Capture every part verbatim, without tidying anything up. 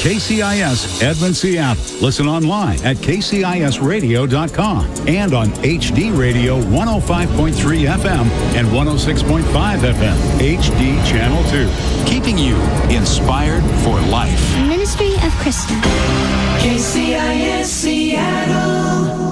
K C I S Edmond, Seattle. Listen online at K C I S radio dot com and on H D Radio one oh five point three F M and one oh six point five F M, H D Channel two. Keeping you inspired for life. Ministry of Krista. K C I S Seattle.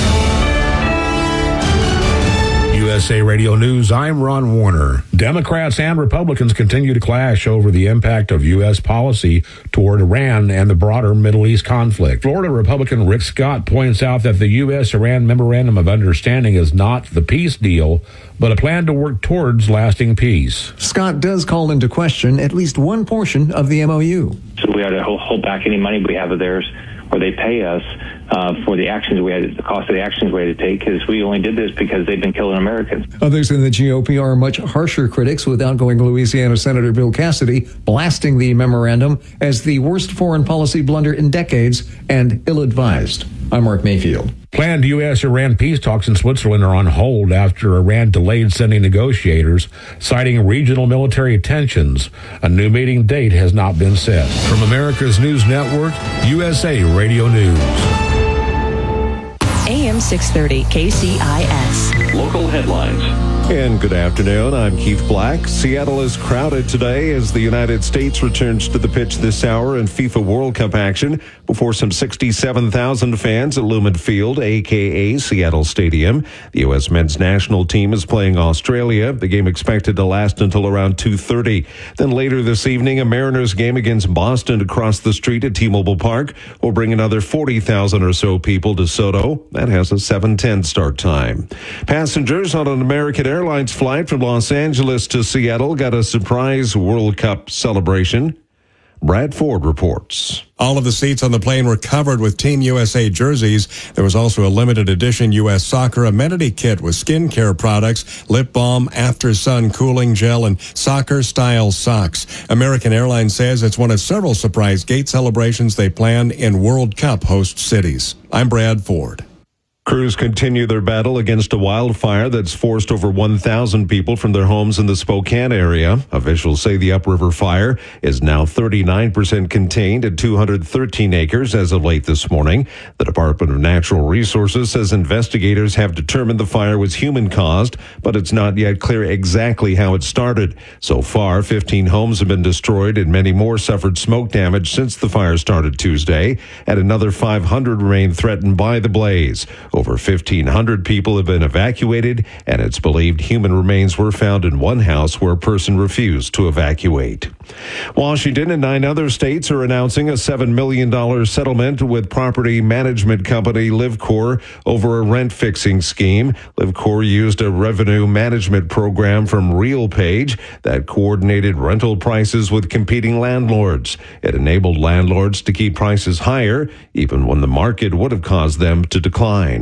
U S A Radio News, I'm Ron Warner. Democrats and Republicans continue to clash over the impact of U S policy toward Iran and the broader Middle East conflict. Florida Republican Rick Scott points out that the U S-Iran Memorandum of Understanding is not the peace deal, but a plan to work towards lasting peace. Scott does call into question at least one portion of the M O U. So we had to hold back any money we have of theirs, or they pay us uh, for the actions we had, the cost of the actions we had to take, because we only did this because they've been killing Americans. Others in the G O P are much harsher critics, with outgoing Louisiana Senator Bill Cassidy blasting the memorandum as the worst foreign policy blunder in decades and ill-advised. I'm Mark Mayfield. Planned U S-Iran peace talks in Switzerland are on hold after Iran delayed sending negotiators, citing regional military tensions. A new meeting date has not been set. From America's News Network, U S A Radio News. A M six thirty, K C I S. Local headlines. And good afternoon. I'm Keith Black. Seattle is crowded today as the United States returns to the pitch this hour in FIFA World Cup action before some sixty-seven thousand fans at Lumen Field, a k a. Seattle Stadium. The U S men's national team is playing Australia. The game expected to last until around two thirty. Then later this evening, a Mariners game against Boston across the street at T-Mobile Park will bring another forty thousand or so people to Soto. That has a seven ten start time. Passengers on an American Airlines flight from Los Angeles to Seattle got a surprise World Cup celebration. Brad Ford reports. All of the seats on the plane were covered with Team U S A jerseys. There was also a limited edition U S soccer amenity kit with skincare products, lip balm, after sun cooling gel, and soccer-style socks. American Airlines says it's one of several surprise gate celebrations they plan in World Cup host cities. I'm Brad Ford. Crews continue their battle against a wildfire that's forced over one thousand people from their homes in the Spokane area. Officials say the upriver fire is now thirty-nine percent contained at two hundred thirteen acres as of late this morning. The Department of Natural Resources says investigators have determined the fire was human-caused, but it's not yet clear exactly how it started. So far, fifteen homes have been destroyed and many more suffered smoke damage since the fire started Tuesday, and another five hundred remain threatened by the blaze. Over fifteen hundred people have been evacuated, and it's believed human remains were found in one house where a person refused to evacuate. Washington and nine other states are announcing a seven million dollars settlement with property management company LivCor over a rent-fixing scheme. LivCor used a revenue management program from RealPage that coordinated rental prices with competing landlords. It enabled landlords to keep prices higher, even when the market would have caused them to decline.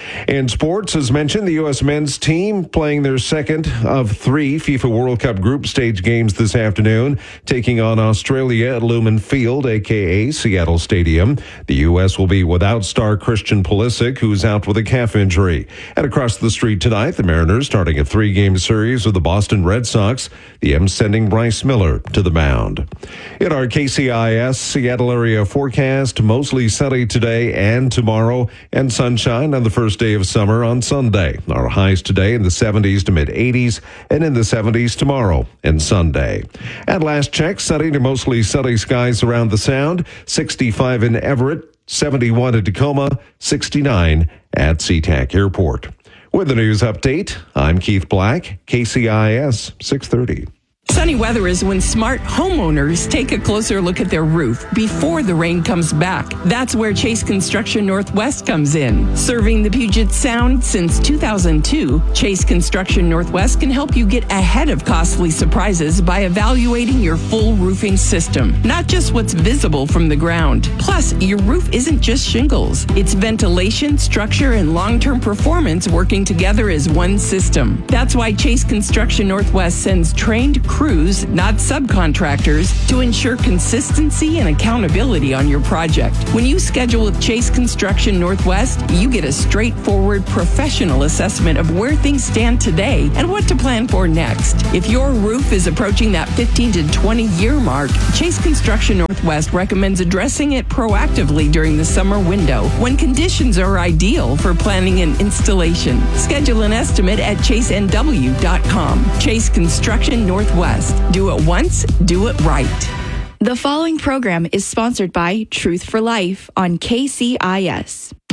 In sports, as mentioned, the U S men's team playing their second of three FIFA World Cup group stage games this afternoon, taking on Australia at Lumen Field, a k a. Seattle Stadium. The U S will be without star Christian Pulisic, who's out with a calf injury. And across the street tonight, the Mariners starting a three-game series with the Boston Red Sox, the M's sending Bryce Miller to the mound. In our K C I S Seattle area forecast, mostly sunny today and tomorrow, and sunshine on the first day of summer on Sunday. Our highs today in the seventies to mid-eighties and in the seventies tomorrow and Sunday. At last check, sunny to mostly sunny skies around the Sound, sixty-five in Everett, seventy-one in Tacoma, sixty-nine at SeaTac Airport. With the news update, I'm Keith Black, K C I S six thirty. Sunny weather is when smart homeowners take a closer look at their roof before the rain comes back. That's where Chase Construction Northwest comes in. Serving the Puget Sound since two thousand two, Chase Construction Northwest can help you get ahead of costly surprises by evaluating your full roofing system, not just what's visible from the ground. Plus, your roof isn't just shingles. It's ventilation, structure, and long-term performance working together as one system. That's why Chase Construction Northwest sends trained crews crews, not subcontractors, to ensure consistency and accountability on your project. When you schedule with Chase Construction Northwest, you get a straightforward, professional assessment of where things stand today and what to plan for next. If your roof is approaching that fifteen to twenty year mark, Chase Construction Northwest recommends addressing it proactively during the summer window when conditions are ideal for planning and installation. Schedule an estimate at chase n w dot com. Chase Construction Northwest. Do it once, do it right. The following program is sponsored by Truth for Life on K C I S.